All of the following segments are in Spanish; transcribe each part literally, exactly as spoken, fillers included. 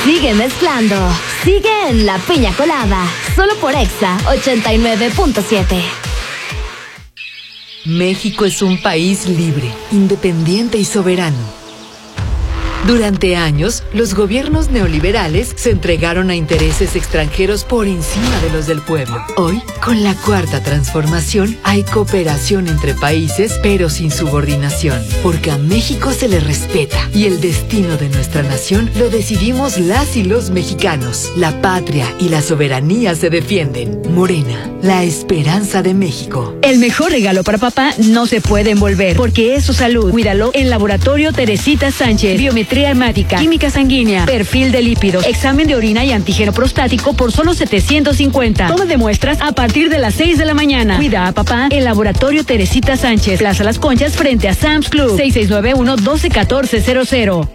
Sigue mezclando. Sigue en La Piña Colada. Solo por Exa ochenta y nueve punto siete. México es un país libre, independiente y soberano. Durante años, los gobiernos neoliberales se entregaron a intereses extranjeros por encima de los del pueblo. Hoy, con la cuarta transformación, hay cooperación entre países, pero sin subordinación, porque a México se le respeta y el destino de nuestra nación lo decidimos las y los mexicanos. La patria y la soberanía se defienden. Morena, la esperanza de México. El mejor regalo para papá no se puede envolver, porque es su salud. Cuídalo en Laboratorio Teresita Sánchez. Biometría hemática, química sanguínea, perfil de lípidos, examen de orina y antígeno prostático por solo setecientos cincuenta. Toma de muestras a partir de las seis de la mañana. Cuida a papá en Laboratorio Teresita Sánchez, Plaza Las Conchas, frente a Sam's Club. seis seis nueve uno, uno dos uno cuatro cero cero.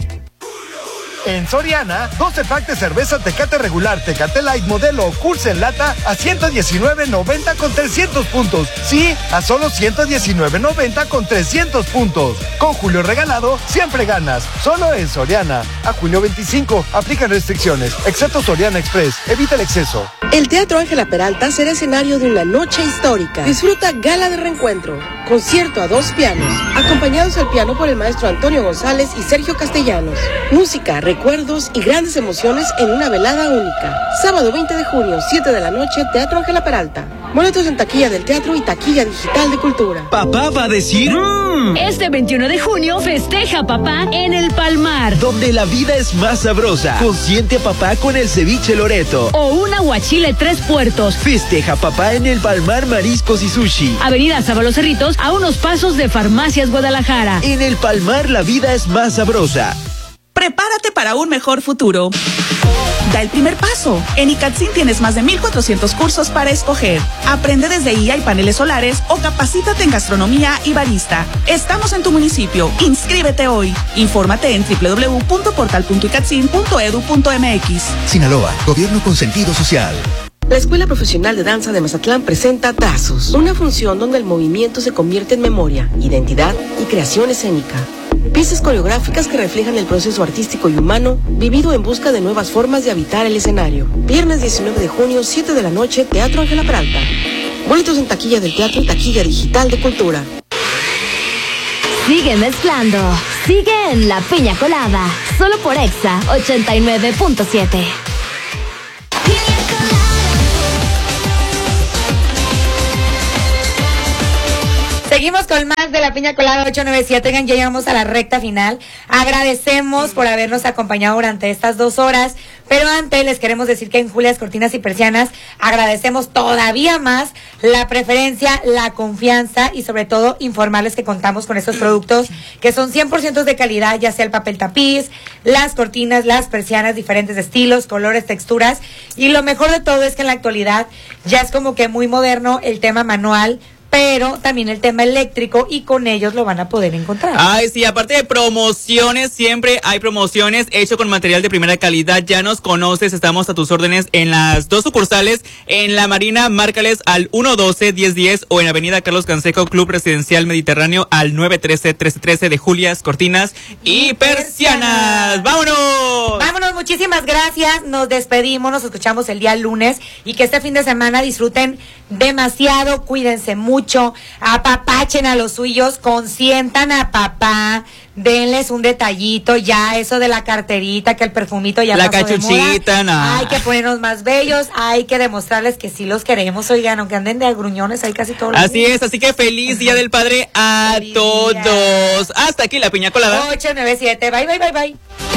En Soriana, doce pack de cerveza Tecate regular, Tecate Light modelo o Curse en lata a ciento diecinueve noventa con trescientos puntos. Sí, a solo ciento diecinueve noventa con trescientos puntos. Con Julio regalado, siempre ganas. Solo en Soriana. A junio veinticinco, aplican restricciones, excepto Soriana Express. Evita el exceso. El Teatro Ángela Peralta será escenario de una noche histórica. Disfruta Gala de Reencuentro, concierto a dos pianos, acompañados al piano por el maestro Antonio González y Sergio Castellanos. Música, recuerdos y grandes emociones en una velada única. Sábado veinte de junio, siete de la noche, Teatro Ángela Peralta. Boletos en taquilla del teatro y taquilla digital de Cultura. Papá va a decir... Mm. Este veintiuno de junio festeja papá en el Palmar, donde la vida es más sabrosa. Consiente a papá con el ceviche Loreto o un aguachile Tres Puertos. Festeja papá en el Palmar Mariscos y Sushi. Avenida Sábalo Cerritos, a unos pasos de Farmacias Guadalajara. En el Palmar la vida es más sabrosa. Prepárate para un mejor futuro. Da el primer paso. En ICATSIN tienes más de mil cuatrocientos cursos para escoger. Aprende desde I A y paneles solares o capacítate en gastronomía y barista. Estamos en tu municipio. Inscríbete hoy. Infórmate en doble u doble u doble u punto portal punto icatsin punto edu punto mx. Sinaloa, gobierno con sentido social. La Escuela Profesional de Danza de Mazatlán presenta Trazos, una función donde el movimiento se convierte en memoria, identidad y creación escénica. Piezas coreográficas que reflejan el proceso artístico y humano vivido en busca de nuevas formas de habitar el escenario. Viernes diecinueve de junio, siete de la noche, Teatro Ángela Peralta. Boletos en taquilla del teatro y taquilla digital de Cultura. Sigue mezclando. Sigue en La Piña Colada. Solo por Exa ochenta y nueve punto siete. Seguimos con más de La Piña Colada ocho noventa y siete. Oigan, ya llegamos a la recta final. Agradecemos por habernos acompañado durante estas dos horas. Pero antes les queremos decir que en Julias Cortinas y Persianas agradecemos todavía más la preferencia, la confianza y sobre todo informarles que contamos con estos productos que son cien por ciento de calidad, ya sea el papel tapiz, las cortinas, las persianas, diferentes estilos, colores, texturas. Y lo mejor de todo es que en la actualidad ya es como que muy moderno el tema manual, pero también el tema eléctrico, y con ellos lo van a poder encontrar. Ay, sí, aparte de promociones, siempre hay promociones hecho con material de primera calidad. Ya nos conoces, estamos a tus órdenes en las dos sucursales, en La Marina, márcales al uno doce, diez diez o en Avenida Carlos Canseco, Club Residencial Mediterráneo al nueve trece, trece trece de Julias Cortinas y, y Persianas. ¡Vámonos! Vámonos, muchísimas gracias, nos despedimos, nos escuchamos el día lunes y que este fin de semana disfruten demasiado, cuídense mucho, apapachen a los suyos, consientan a papá, denles un detallito, ya eso de la carterita, que el perfumito ya la pasó cachuchita, de moda. No. Hay que ponernos más bellos, hay que demostrarles que sí los queremos, oigan, aunque anden de agruñones ahí casi todos los Así días. Es, así que feliz Día del Padre a feliz todos. Día. Hasta aquí La Piña Colada ocho noventa y siete, bye, bye, bye, bye.